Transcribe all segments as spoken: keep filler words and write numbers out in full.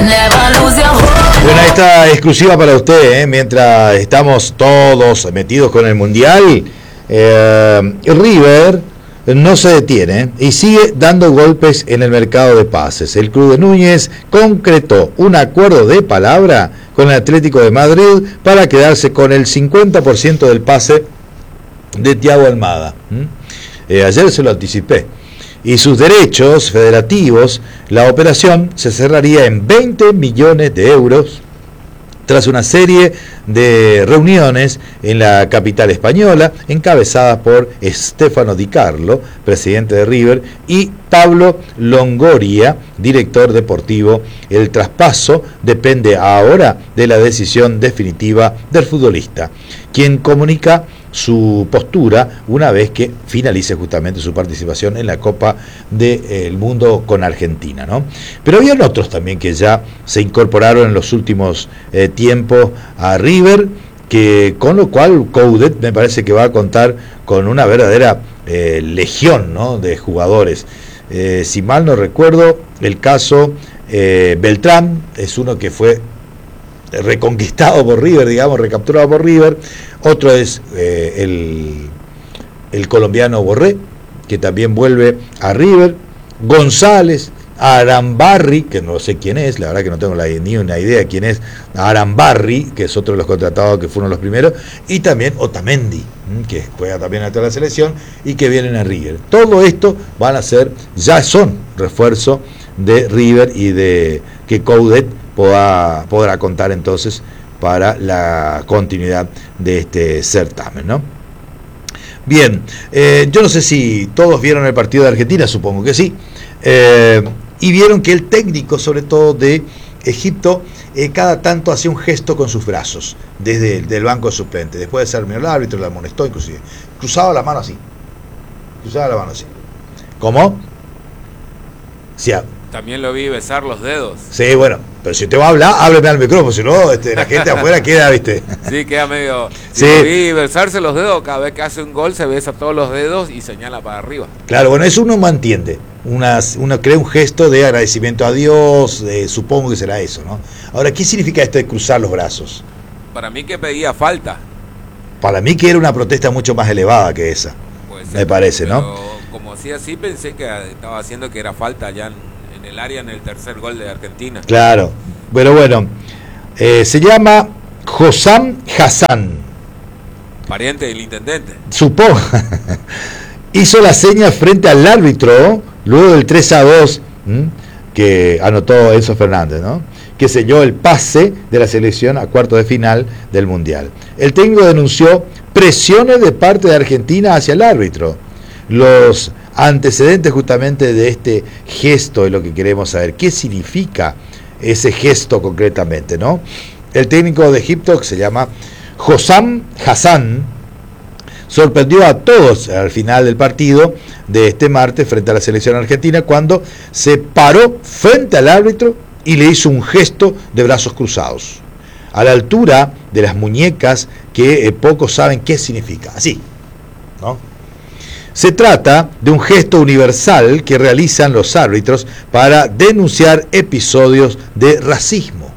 Bueno, esta exclusiva para usted, ¿eh? Mientras estamos todos metidos con el Mundial, eh, River no se detiene y sigue dando golpes en el mercado de pases. El club de Núñez concretó un acuerdo de palabra con el Atlético de Madrid para quedarse con el cincuenta por ciento del pase de Thiago Almada. ¿Mm? Eh, ayer se lo anticipé. Y sus derechos federativos, la operación se cerraría en veinte millones de euros tras una serie de reuniones en la capital española, encabezadas por Stefano Di Carlo, presidente de River, y Pablo Longoria, director deportivo. El traspaso depende ahora de la decisión definitiva del futbolista, quien comunica su postura una vez que finalice justamente su participación en la Copa del eh, Mundo con Argentina, ¿no? Pero habían otros también que ya se incorporaron en los últimos eh, tiempos a River, que con lo cual Coudet me parece que va a contar con una verdadera eh, legión, ¿no?, de jugadores. Eh, si mal no recuerdo, el caso eh, Beltrán es uno que fue reconquistado por River, digamos, recapturado por River. Otro es eh, el, el colombiano Borré, que también vuelve a River. González, Arambarri, que no sé quién es, la verdad que no tengo la, ni una idea quién es Arambarri, que es otro de los contratados que fueron los primeros, y también Otamendi, que juega también a toda la selección y que vienen a River. Todo esto van a ser, ya son refuerzo de River y de que Coudet podrá, podrá contar entonces para la continuidad de este certamen, ¿no? Bien, eh, yo no sé si todos vieron el partido de Argentina, supongo que sí, eh, y vieron que el técnico, sobre todo de Egipto, eh, cada tanto hacía un gesto con sus brazos desde el del banco de suplente. Después de ser el árbitro, le amonestó inclusive. Cruzaba la mano así, cruzaba la mano así. ¿Cómo? Sí, también lo vi besar los dedos. Sí, bueno, pero si usted va a hablar, hábleme al micrófono, si no, este, la gente afuera queda, ¿viste? Sí, queda medio... Sí. Lo vi besarse los dedos, cada vez que hace un gol se besa todos los dedos y señala para arriba. Claro, bueno, eso uno mantiene, una, uno crea un gesto de agradecimiento a Dios, eh, supongo que será eso, ¿no? Ahora, ¿qué significa esto de cruzar los brazos? Para mí que pedía falta. Para mí que era una protesta mucho más elevada que esa, Puede ser, me parece, pero ¿no? Como hacía así, pensé que estaba haciendo que era falta ya en, en el área en el tercer gol de Argentina. Claro, pero bueno, eh, se llama Hossam Hassan. Pariente del intendente. Supongo. Hizo la seña frente al árbitro luego del tres a dos, ¿m? que anotó Enzo Fernández, ¿no?, que selló el pase de la selección a cuartos de final del Mundial. El técnico denunció presiones de parte de Argentina hacia el árbitro. Los antecedentes justamente de este gesto es lo que queremos saber. ¿Qué significa ese gesto concretamente, no? El técnico de Egipto, que se llama Hossam Hassan, sorprendió a todos al final del partido de este martes frente a la selección argentina cuando se paró frente al árbitro y le hizo un gesto de brazos cruzados a la altura de las muñecas que eh, pocos saben qué significa. Así, ¿no? Se trata de un gesto universal que realizan los árbitros para denunciar episodios de racismo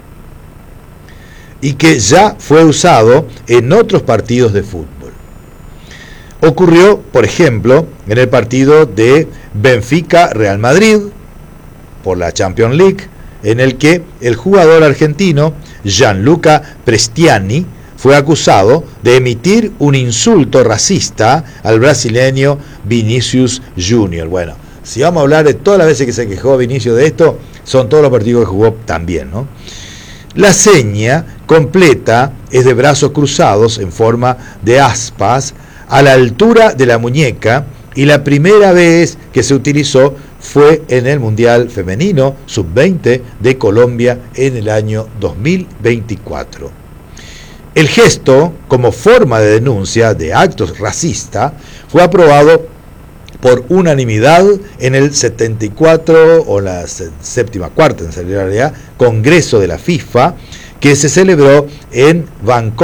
y que ya fue usado en otros partidos de fútbol. Ocurrió, por ejemplo, en el partido de Benfica-Real Madrid por la Champions League, en el que el jugador argentino Gianluca Prestiani fue acusado de emitir un insulto racista al brasileño Vinicius Junior. Bueno, si vamos a hablar de todas las veces que se quejó Vinicius de esto, son todos los partidos que jugó también, ¿no? La seña completa es de brazos cruzados en forma de aspas a la altura de la muñeca, y la primera vez que se utilizó fue en el Mundial Femenino sub veinte de Colombia en el año dos mil veinticuatro. El gesto, como forma de denuncia de actos racistas, fue aprobado por unanimidad en el setenta y cuatro o la séptima cuarta en realidad Congreso de la FIFA, que se celebró en Bangkok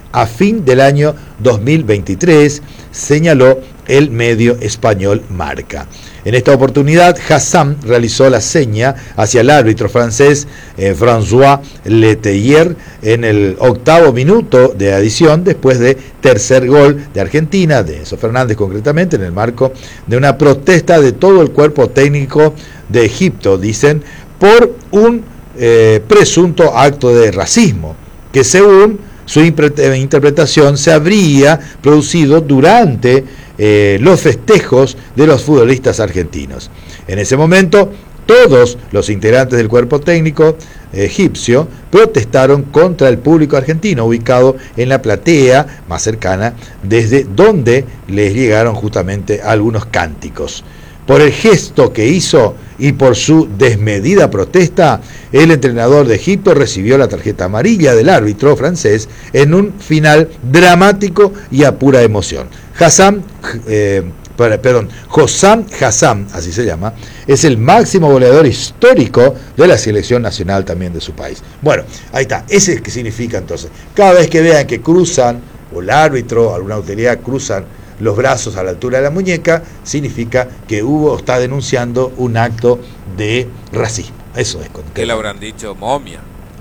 a fin del año dos mil veintitrés, señaló el medio español Marca. En esta oportunidad, Hassan realizó la seña hacia el árbitro francés eh, François Letelier en el octavo minuto de adición, después de tercer gol de Argentina, de Enzo Fernández concretamente, en el marco de una protesta de todo el cuerpo técnico de Egipto, dicen, por un eh, presunto acto de racismo, que según su interpretación se habría producido durante eh, los festejos de los futbolistas argentinos. En ese momento, todos los integrantes del cuerpo técnico egipcio protestaron contra el público argentino, ubicado en la platea más cercana, desde donde les llegaron justamente algunos cánticos. Por el gesto que hizo y por su desmedida protesta, el entrenador de Egipto recibió la tarjeta amarilla del árbitro francés en un final dramático y a pura emoción. Hassan, eh, perdón, Hossam Hassan, así se llama, es el máximo goleador histórico de la selección nacional también de su país. Bueno, ahí está, ese es que significa entonces. Cada vez que vean que cruzan, o el árbitro, alguna autoridad cruzan los brazos a la altura de la muñeca, significa que Hugo está denunciando un acto de racismo. Eso es. ¿Qué le habrán dicho? Momia.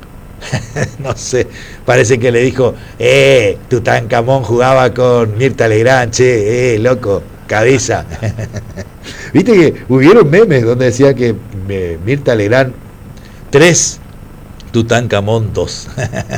No sé, parece que le dijo, eh, Tutankamón jugaba con Mirta Legrand, che, eh, loco, cabeza. Viste que hubieron memes donde decía que eh, Mirta Legrand tres, Tutankamón dos.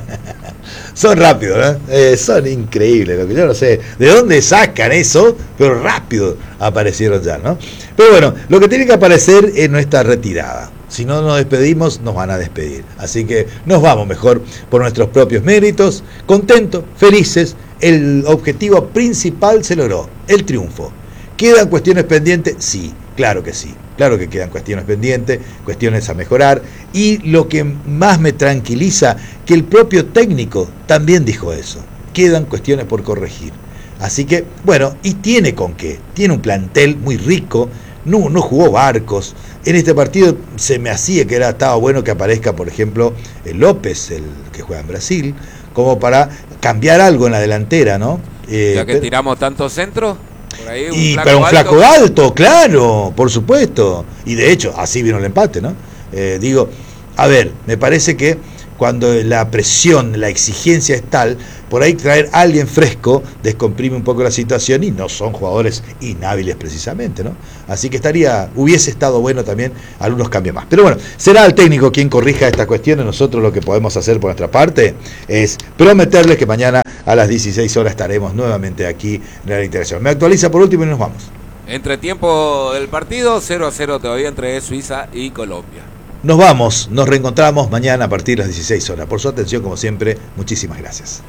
Son rápidos, ¿no? Eh, son increíbles, lo que yo no sé de dónde sacan eso, pero rápido aparecieron ya, ¿no? Pero bueno, lo que tiene que aparecer es nuestra retirada. Si no nos despedimos, nos van a despedir. Así que nos vamos mejor por nuestros propios méritos, contentos, felices. El objetivo principal se logró, el triunfo. ¿Quedan cuestiones pendientes? Sí, claro que sí. Claro que quedan cuestiones pendientes, cuestiones a mejorar. Y lo que más me tranquiliza, que el propio técnico también dijo eso. Quedan cuestiones por corregir. Así que, bueno, y tiene con qué. Tiene un plantel muy rico. No, no jugó Barcos. En este partido se me hacía que era, estaba bueno que aparezca, por ejemplo, el López, el que juega en Brasil, como para cambiar algo en la delantera, ¿no? Eh, ya que pero, tiramos tantos centros. Por ahí un y flaco para un alto. flaco alto, claro, por supuesto. Y de hecho, así vino el empate, ¿no? Eh, digo, a ver, me parece que cuando la presión, la exigencia es tal, por ahí traer a alguien fresco descomprime un poco la situación y no son jugadores inhábiles precisamente, ¿no? Así que estaría, hubiese estado bueno también algunos cambios más. Pero bueno, será el técnico quien corrija estas cuestiones. Nosotros lo que podemos hacer por nuestra parte es prometerles que mañana a las dieciséis horas estaremos nuevamente aquí en la integración. Me actualiza por último y nos vamos. Entretiempo del partido, cero a cero todavía entre Suiza y Colombia. Nos vamos, nos reencontramos mañana a partir de las dieciséis horas. Por su atención, como siempre, muchísimas gracias.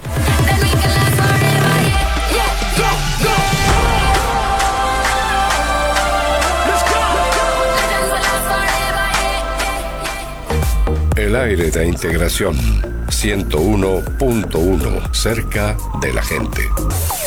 El aire de integración ciento uno punto uno, cerca de la gente.